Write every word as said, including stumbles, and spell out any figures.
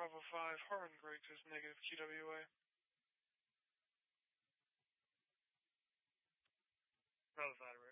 Bravo five, Harlan Griggs is negative Q W A. Bravo five,